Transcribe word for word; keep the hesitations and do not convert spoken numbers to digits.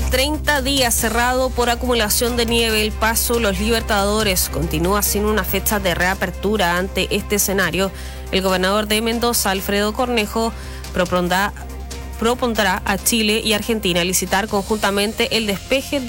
treinta días cerrado por acumulación de nieve, el Paso Los Libertadores continúa sin una fecha de reapertura. Ante este escenario, el gobernador de Mendoza, Alfredo Cornejo, propondrá, propondrá a Chile y Argentina licitar conjuntamente el despeje